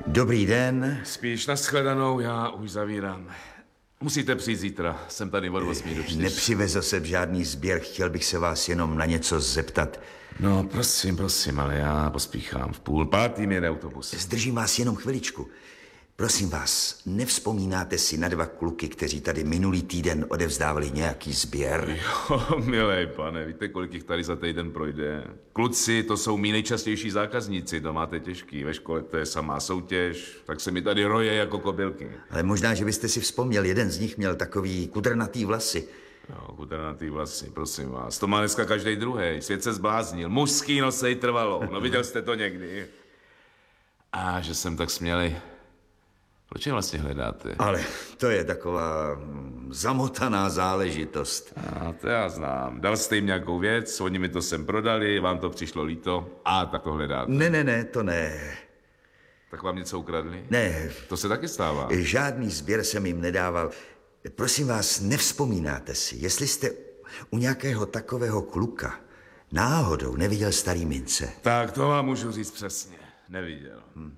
Dobrý den. Spíš nashledanou, já už zavírám. Musíte přijít zítra, jsem tady od 8 do 4. Nepřivezl jsem žádný sběr, chtěl bych se vás jenom na něco zeptat. No, prosím, ale já pospíchám. V 4:30 jede autobus. Zdržím vás jenom chviličku. Prosím vás, nevzpomínáte si na 2 kluky, kteří tady minulý týden odevzdávali nějaký sběr? Jo, milej pane, víte, kolik jich tady za týden projde? Kluci, to jsou mý nejčastější zákazníci, to máte těžký. Ve škole to je samá soutěž, tak se mi tady roje jako kobylky. Ale možná, že byste si vzpomněl, jeden z nich měl takový kudrnatý vlasy. No, kudrnatý vlasy, prosím vás. To má dneska každej druhý. Svět se zbláznil. Mužský nosej trvalo. No, viděl jste to někdy? A že jsem tak smělej. Proč je vlastně hledáte? Ale to je taková zamotaná záležitost. A to já znám. Dal jste jim nějakou věc, oni mi to sem prodali, vám to přišlo líto a tak to hledáte. Ne, to ne. Tak vám něco ukradli? Ne. To se taky stává. Žádný sběr jsem jim nedával. Prosím vás, nevzpomínáte si, jestli jste u nějakého takového kluka náhodou neviděl starý mince? Tak to vám můžu říct přesně. Neviděl.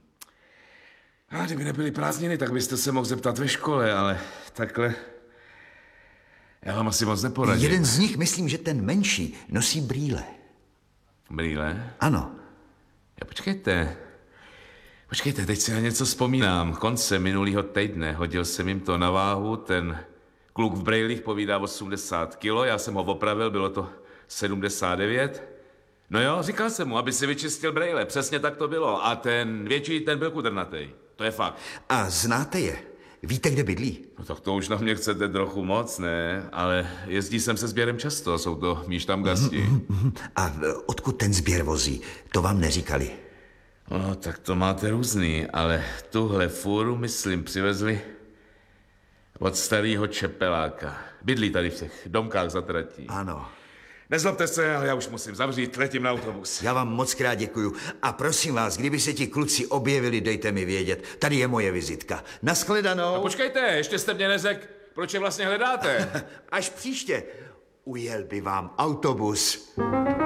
A kdyby nebyly prázdniny, tak byste se mohl zeptat ve škole, ale takhle... Já vám asi moc neporadím. Jeden z nich, myslím, že ten menší, nosí brýle. Brýle? Ano. Ja, počkejte, teď si na něco vzpomínám. Konce minulého týdne hodil jsem jim to na váhu, ten kluk v brejlích povídá 80 kilo, já jsem ho opravil, bylo to 79. No jo, říkal jsem mu, aby si vyčistil brejle, přesně tak to bylo. A ten větší, ten byl kudrnatej. To je fakt. A znáte je? Víte, kde bydlí? No tak to už na mě chcete trochu moc, ne? Ale jezdí jsem se sběrem často, jsou to mí štamgasti. A odkud ten sběr vozí? To vám neříkali. No, tak to máte různý, ale tuhle fůru, myslím, přivezli od starého čepeláka. Bydlí tady v těch domkách za tratí. Ano. Nezlobte se, ale já už musím zavřít, letím na autobus. Já vám moc krát děkuju. A prosím vás, kdyby se ti kluci objevili, dejte mi vědět. Tady je moje vizitka. Nashledanou. A počkejte, ještě jste mě neřekl, proč je vlastně hledáte. Až příště ujel by vám autobus.